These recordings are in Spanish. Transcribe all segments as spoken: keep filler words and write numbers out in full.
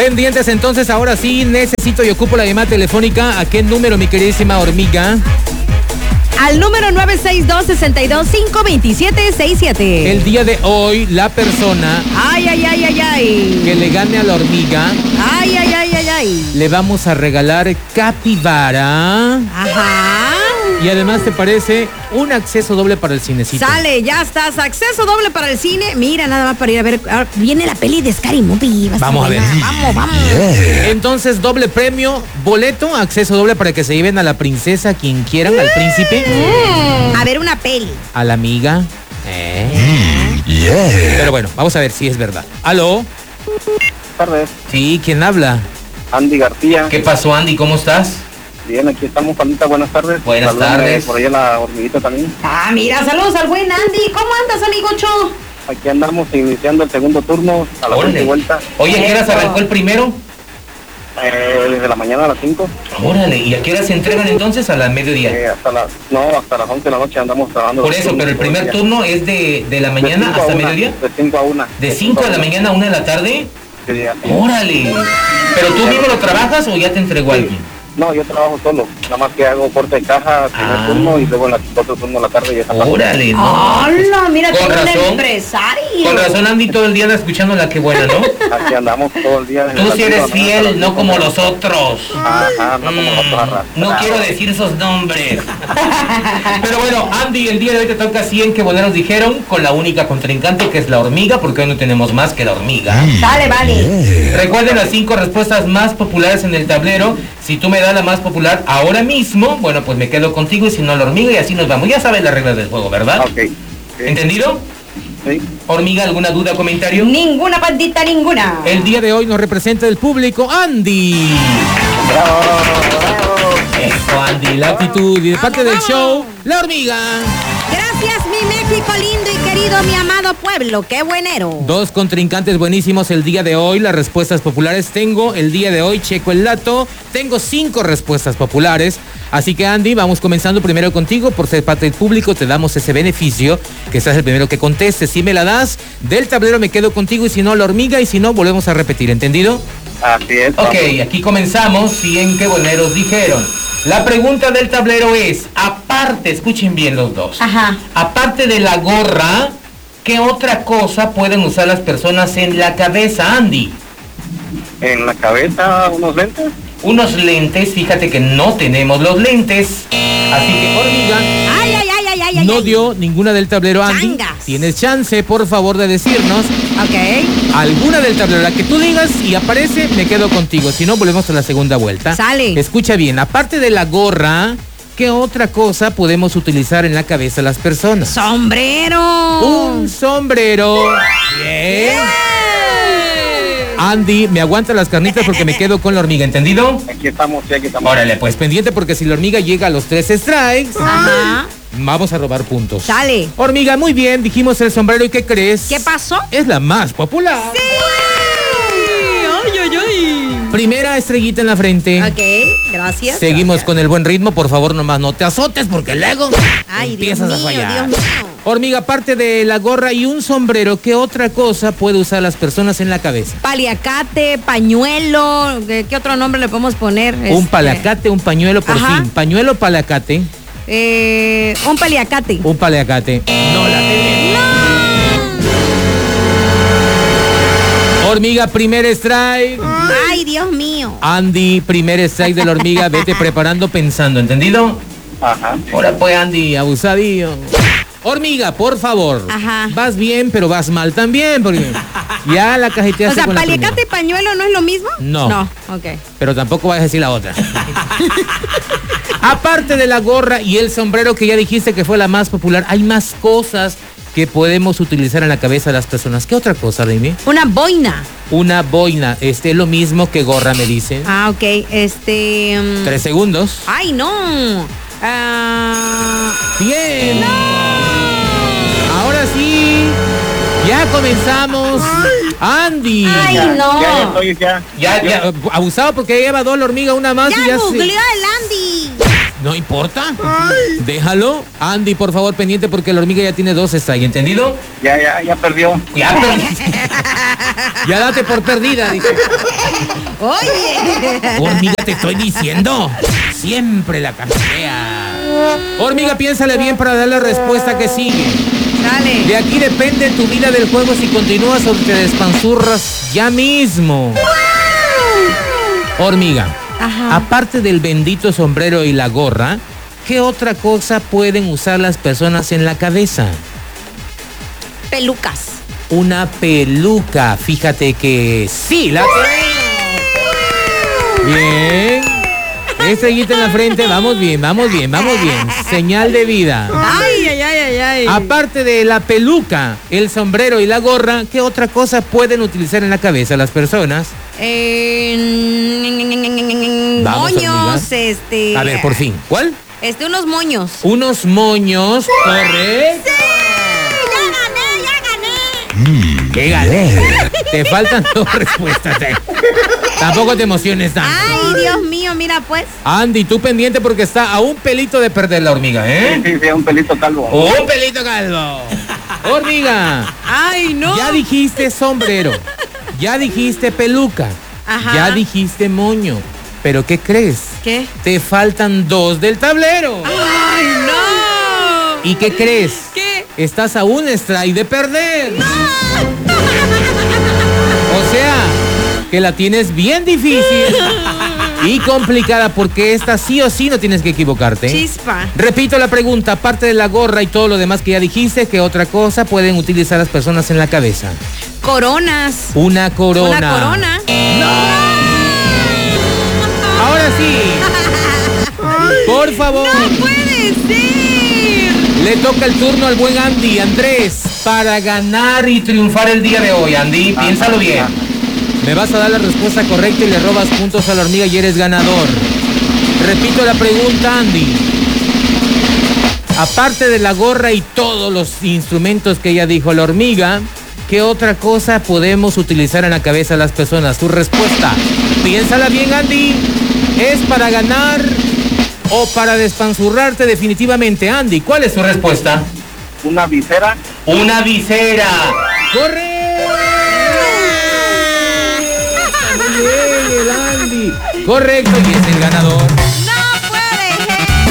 Pendientes entonces, ahora sí, necesito y ocupo la llamada telefónica. ¿A qué número, mi queridísima hormiga? Al número nueve seis dos, seis dos cinco, dos siete seis siete. El día de hoy, la persona Ay, ay, ay, ay, ay. que le gane a la hormiga, Ay, ay, ay, ay, ay. le vamos a regalar capibara. Ajá. Y además, ¿te parece? Un acceso doble para el cinecito. Sale, ya estás. Acceso doble para el cine. Mira, nada más para ir a ver. Ah, viene la peli de Scary Movie. Va Vamos a ver. Vamos, vamos. Yeah. Entonces, doble premio, boleto, acceso doble para que se lleven a la princesa, quien quieran, al príncipe. Mm. A ver una peli. A la amiga. Eh. Mm, yeah. Pero bueno, vamos a ver si es verdad. ¿Aló? Buenas tardes. Sí, ¿quién habla? Andy García. ¿Qué pasó, Andy? ¿Cómo estás? Bien, aquí estamos, Pandita. Buenas tardes. Buenas Salúdame tardes. Por ahí a la hormiguita también. Ah, mira, saludos al buen Andy. ¿Cómo andas, amigocho? Aquí andamos iniciando el segundo turno a la Órale. vuelta. Oye, ¿a qué hora se arrancó el primero? Eh, desde la mañana a las cinco. Órale, ¿y a qué hora se entregan entonces? A las mediodía. Eh, hasta las, no, hasta las once de la noche andamos trabajando. Por eso, pero el primer turno es de, de la mañana De cinco a hasta una, mediodía. De cinco a una. ¿De cinco de la mañana a una de la tarde? Sí, ya. Órale. ¿Pero tú mismo lo trabajas o ya te entregó alguien? No, yo trabajo solo. Nada más que hago porte de caja, primer Ah. turno y luego en el otro turno de la tarde ya está. Órale, no. ¡Hola! Mira, Con tú eres razón. empresario. Con razón, Andy, todo el día anda escuchando la que buena, ¿no? Aquí andamos todo el día. desde Tú las sí cinco de eres la mañana hasta fiel, las no cinco como de la los tarde. otros. Ajá, no como los otros Mm, arrastrados. no quiero decir esos nombres. Pero bueno, Andy, el día de hoy te toca cien que boleros dijeron, con la única contrincante que es la hormiga, porque hoy no tenemos más que la hormiga. Dale, vale. Recuerden las cinco respuestas más populares en el tablero. Si tú me das la más popular ahora mismo, bueno, pues me quedo contigo y si no la hormiga y así nos vamos. Ya sabes las reglas del juego, ¿verdad? Ok. Sí. ¿Entendido? Sí. Hormiga, ¿alguna duda o comentario? Ninguna pandita, ninguna. El día de hoy nos representa el público Andy. Bravo, bravo. Eso, Andy, la actitud. Y de parte del Vamos, show, vamos. la hormiga. Gracias, mi México lindo y querido, mi amado pueblo. ¡Qué buenero! Dos contrincantes buenísimos el día de hoy. Las respuestas populares tengo el día de hoy, checo el dato. Tengo cinco respuestas populares. Así que, Andy, vamos comenzando primero contigo. Por ser parte del público, te damos ese beneficio, que seas el primero que conteste. Si me la das, del tablero me quedo contigo y si no, la hormiga. Y si no, volvemos a repetir. ¿Entendido? Así es. Ok, aquí comenzamos. cien que boleros dijeron. La pregunta del tablero es, aparte, escuchen bien los dos. Ajá. Aparte de la gorra, ¿qué otra cosa pueden usar las personas en la cabeza, Andy? En la cabeza, unos lentes. Unos lentes, fíjate que no tenemos los lentes. Así que, hormiga, ¡Ay, ay, ay, ay, ay! ay, no ay. dio ninguna del tablero, Andy. Changas. Tienes chance, por favor, de decirnos Ok. alguna del tablero. La que tú digas y aparece, me quedo contigo. Si no, volvemos a la segunda vuelta. Sale. Escucha bien, aparte de la gorra, ¿qué otra cosa podemos utilizar en la cabeza las personas? ¡Sombrero! Un sombrero. Bien. Andy, me aguanta las carnitas porque me quedo con la hormiga, ¿entendido? Aquí estamos, sí, aquí estamos. Órale, pues pendiente porque si la hormiga llega a los tres strikes, Ajá. vamos a robar puntos. Sale. Hormiga, muy bien, dijimos el sombrero y ¿qué crees? ¿Qué pasó? Es la más popular. ¡Sí! ¡Ay, ay, ay! Primera estrellita en la frente. Ok, gracias. Seguimos gracias. con el buen ritmo, por favor, nomás no te azotes porque luego Ay, empiezas Dios a mío, fallar. Dios mío. Hormiga, aparte de la gorra y un sombrero, ¿qué otra cosa puede usar las personas en la cabeza? Paliacate, pañuelo, ¿qué, qué otro nombre le podemos poner? Un Este, paliacate, un pañuelo, por Ajá. fin. Pañuelo, paliacate, Eh, un paliacate. un paliacate. No la tenemos. Hormiga, primer strike. Ay, Dios mío. Andy, primer strike de la hormiga. Vete preparando, pensando, ¿entendido? Ajá. Ahora pues, Andy, abusadillo. Hormiga, por favor. Ajá. Vas bien, pero vas mal también, porque ya la cajeteaste O sea, con la paliacate y primera. pañuelo no es lo mismo. No. No, ok. Pero tampoco vas a decir la otra. Aparte de la gorra y el sombrero que ya dijiste que fue la más popular, hay más cosas que podemos utilizar en la cabeza de las personas. ¿Qué otra cosa, Remy? Una boina. Una boina. Este es lo mismo que gorra, me dicen. Ah, ok. Este. um, Tres segundos. Ay, no. Ah, Bien. Ahora sí. Ya comenzamos. Andy. Ay, Ya, no. ya estoy, ya. Ya, ya, abusado porque lleva dos la hormiga, una más ya y ya se- googleó el Andy. No importa. Ay. Déjalo. Andy, por favor, pendiente porque la hormiga ya tiene dos strikes, ¿entendido? Ya, ya, ya perdió. Ya perdiste. Ya date por perdida, dice. Oye. Hormiga, te estoy diciendo. Siempre la campea. Hormiga, piénsale bien para dar la respuesta que sigue. Dale. De aquí depende tu vida del juego si continúas o te despanzurras ya mismo. Hormiga. Ajá. Aparte del bendito sombrero y la gorra, ¿qué otra cosa pueden usar las personas en la cabeza? Pelucas. Una peluca. Fíjate que sí, la tenemos. Bien. Estrellita en la frente, vamos bien, vamos bien, vamos bien. Señal de vida. Ay, ay, ay, ay, ay. Aparte de la peluca, el sombrero y la gorra, ¿qué otra cosa pueden utilizar en la cabeza las personas? Eh, Vamos, moños, amiga. este. A ver, por fin. ¿Cuál? Este, unos moños. Unos moños, correcto. ¿Qué gané? Te faltan dos respuestas. eh. Tampoco te emociones tanto. Ay, Dios mío, mira pues. Andy, tú pendiente porque está a un pelito de perder la hormiga, ¿eh? Sí, sí, un pelito calvo. Un pelito calvo. Hormiga. Ay, no. Ya dijiste sombrero. Ya dijiste peluca. Ajá. Ya dijiste moño. ¿Pero qué crees? ¿Qué? Te faltan dos del tablero. Ay, no. ¿Y qué crees? ¿Qué? Estás a un strike de perder. O sea, que la tienes bien difícil y complicada porque esta sí o sí no tienes que equivocarte. Chispa. Repito la pregunta, aparte de la gorra y todo lo demás que ya dijiste, ¿qué otra cosa pueden utilizar las personas en la cabeza? Coronas. Una corona. Una corona. Ahora sí. Por favor. No puede ser. Le toca el turno al buen Andy. Andrés, para ganar y triunfar el día de hoy, Andy, piénsalo bien. Me vas a dar la respuesta correcta y le robas puntos a la hormiga y eres ganador. Repito la pregunta, Andy. Aparte de la gorra y todos los instrumentos que ella dijo la hormiga, ¿qué otra cosa podemos utilizar en la cabeza de las personas? Tu respuesta, piénsala bien, Andy. ¿Es para ganar o para despanzurrarte definitivamente, Andy? ¿Cuál es tu respuesta? Una visera. Una visera. ¡Correcto! Muy bien, el Andy. Correcto, y es el ganador. No puede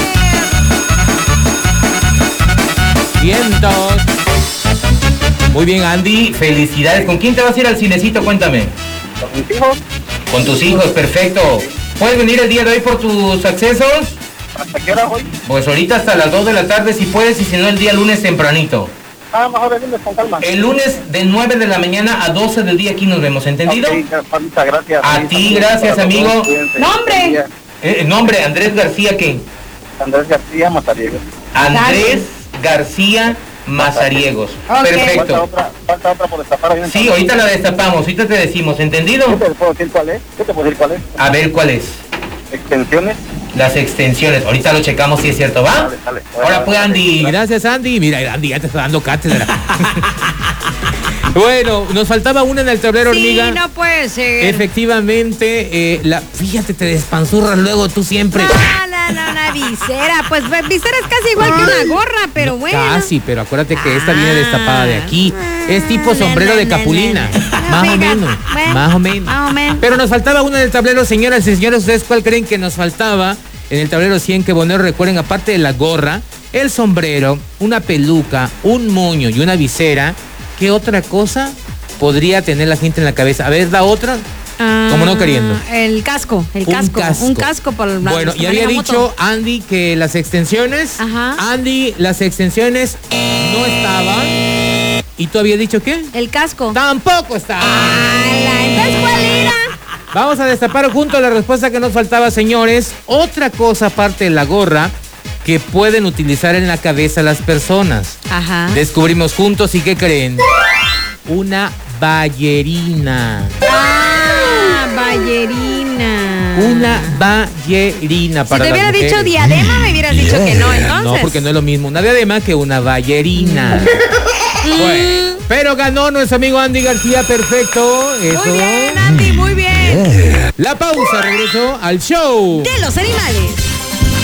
ser. Cientos. Muy bien, Andy. Felicidades. ¿Con quién te vas a ir al cinecito? Cuéntame. ¿Con mis hijos? Con tus hijos, perfecto. ¿Puedes venir el día de hoy por tus accesos? ¿Hasta qué hora hoy? Pues ahorita hasta las dos de la tarde si puedes, y si no el día lunes tempranito. Ah, mejor el lunes con calma. El lunes de nueve de la mañana a doce del día aquí nos vemos, ¿entendido? Ok, muchas gracias. A ti, gracias, amigo. Nombre. Eh, nombre, Andrés García, ¿qué? Andrés García Mazariegos. Andrés García Mazariegos. Ok. Perfecto. Falta otra, falta otra por destapar. ahí en Sí, el- ahorita la destapamos, ahorita te decimos, ¿entendido? ¿Qué te puedo decir cuál es? ¿Qué te puedo decir cuál es? A ver cuál es. Extensiones. Las extensiones, ahorita lo checamos si es cierto, ¿va? Dale, dale. Ahora pues, Dale, Andy. dale. Gracias, Andy. Mira, Andy ya te está dando cátedra. Bueno, nos faltaba una en el tablero, hormiga. Sí, no puede ser. Efectivamente, eh, la, fíjate, te despanzurras luego tú siempre. No, no, no, una visera. Pues pues, visera es casi igual que una gorra, pero bueno. Casi, pero acuérdate que esta viene destapada de aquí. Es tipo Ah, sombrero na, de na, capulina. na, na. Más o Venga, menos. bueno, Más o menos. más o menos. Pero nos faltaba una en el tablero, señoras y señores. ¿Ustedes cuál creen que nos faltaba en el tablero cien que Bonero? Recuerden, aparte de la gorra, el sombrero, una peluca, un moño y una visera, ¿qué otra cosa podría tener la gente en la cabeza? A ver, da otra. Ah, Como no queriendo. El casco, el Un casco. casco. Un casco por los Bueno, y había dicho Andy que las extensiones. Ajá. Andy, las extensiones no estaban. ¿Y tú habías dicho qué? El casco. Tampoco estaban. Ala, entonces, ¿cuál era? Vamos a destapar juntos la respuesta que nos faltaba, señores. Otra cosa aparte de la gorra que pueden utilizar en la cabeza las personas. Ajá. Descubrimos juntos, ¿y qué creen? Una ballerina. Ah, ballerina. Una ballerina Si para te las hubiera dicho mujeres. diadema, me hubieras dicho que no, entonces. No, porque no es lo mismo una diadema que una ballerina. Bueno, pero ganó nuestro amigo Andy García, perfecto. Eso. Muy bien, Andy, muy bien. La pausa, regreso al show. De los animales.